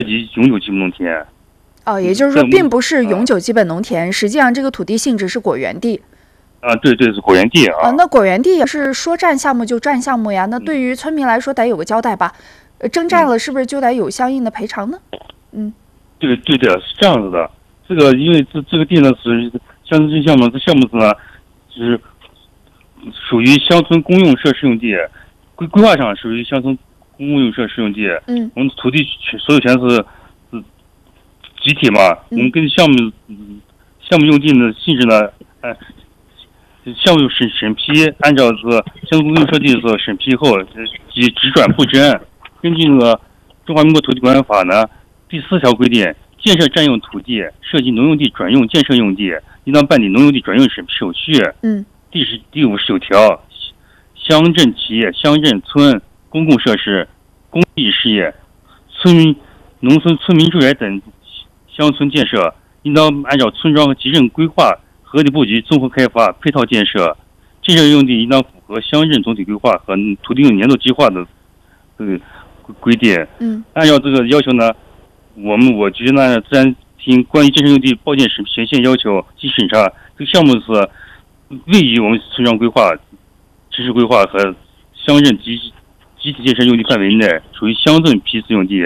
及永久基本农田。 也就是说，并不是永久基本农田，实际上这个土地性质是果园地。 对，是果园地啊。 那果园地是说占项目就占项目呀？那对于村民来说得有个交代吧？征占了是不是就得有相应的赔偿呢？ 对的，是这样子的。这个因为这个地呢是乡村项目，这项目呢就是属于乡村公用设施用地，规划上属于乡村公用设施用地。我们土地所有权是集体嘛。我们根据项目用地的性质呢，项目审批，按照这个乡村公用设地的审批后，即直转不征。根据那个《中华民国土地管理法》呢第4条规定，建设占用土地涉及农用地转用建设用地，应当办理农用地转用审批手续。第59条，乡镇企业、乡镇村公共设施、公益事业、农村村民住宅等乡村建设，应当按照村庄和集镇规划合理布局、综合开发、配套建设。建设用地应当符合乡镇总体规划和土地用年度计划的规定。按照这个要求呢，我局呢按照自然厅关于建设用地报建权限要求及审查，这个项目是位于我们村庄规划、城市规划和乡镇集体建设用地范围内，属于乡镇批次用地。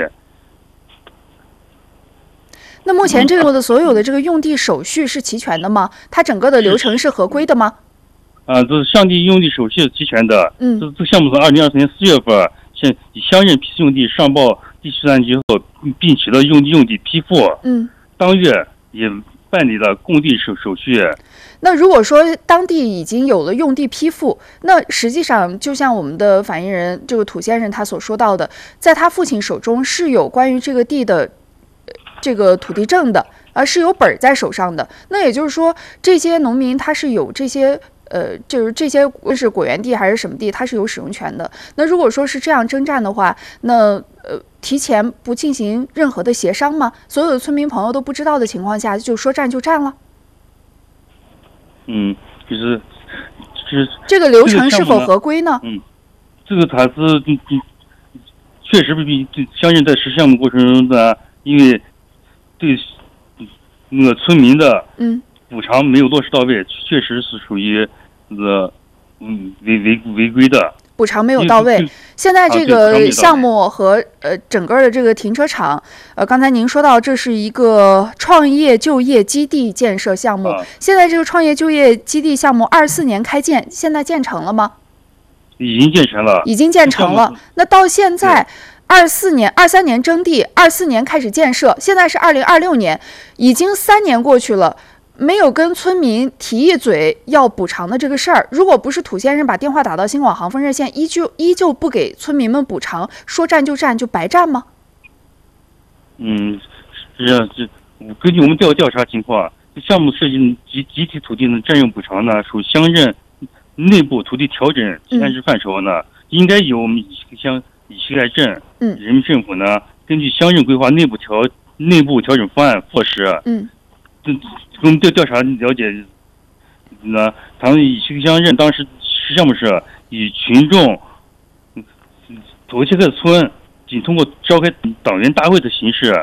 那目前这个的所有的这个用地手续是齐全的吗？它整个的流程是合规的吗？ 这是用地手续是齐全的。这个项目是2024年4月份以乡镇批次用地上报地区自然局后，并取得用地批复。当月也办理了供地手续。 那如果说当地已经有了用地批复，那实际上就像我们的反映人这个土先生他所说到的，在他父亲手中是有关于这个地的这个土地证的，是有本在手上的。那也就是说，这些农民他是有这些就是这些是果园地还是什么地，他是有使用权的。那如果说是这样征占的话，那提前不进行任何的协商吗？所有的村民朋友都不知道的情况下，就说占就占了？ 就是这个流程是否合规呢？ 这个它是确实乡镇在实施项目过程中呢，因为对那个村民的补偿没有落实到位，确实是属于那个违规的。 补偿没有到位。现在这个项目和整个的这个停车场，刚才您说到这是一个创业就业基地建设项目。现在这个创业就业基地项目24年开建，现在建成了吗？ 已经建成了。 已经建成了。那到现在23年征地，24年开始建设，现在是2026年，已经3年过去了。没有跟村民提一嘴要补偿的这个事儿，如果不是土先生把电话打到新广航风热线，依旧不给村民们补偿，说占就占就白占吗？ 根据我们调查情况，项目涉及集体土地的占用补偿呢，属乡镇内部土地调整安置范畴呢，应该由我们以西来镇人民政府呢，根据乡镇规划内部调整方案落实。我们调查了解呢，咱们以西乡镇当时实项目是以群众头切克村仅通过召开党员大会的形式，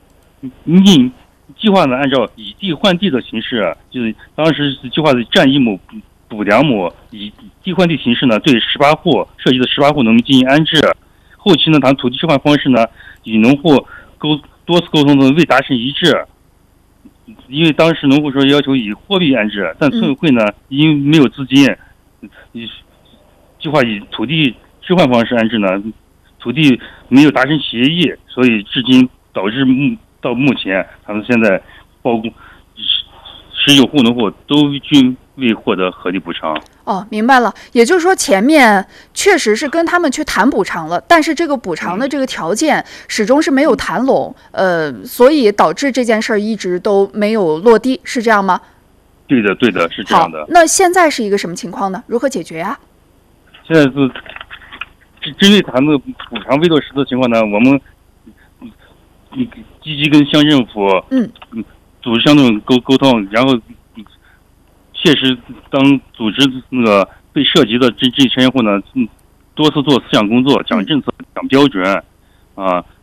计划呢按照以地换地的形式，就是当时计划的占1亩补2亩，以地换地形式呢对涉及的18户农民进行安置。后期呢，咱土地置换方式呢与农户多次沟通的未达成一致。因为当时农户说要求以货币安置，但村委会呢因为没有资金，计划以土地置换方式安置呢，土地没有达成协议，所以至今导致到目前，他们现在报公19户农户都均未获得合理补偿。 明白了。也就是说，前面确实是跟他们去谈补偿了，但是这个补偿的这个条件始终是没有谈拢，所以导致这件事儿一直都没有落地，是这样吗？ 对的，是这样的。 那现在是一个什么情况呢？如何解决啊？ 现在是针对他们补偿未落实的情况呢，我们积极跟乡政府组织相对沟通，然后切实当组织那个被涉及的这些户呢，多次做思想工作，讲政策，讲标准，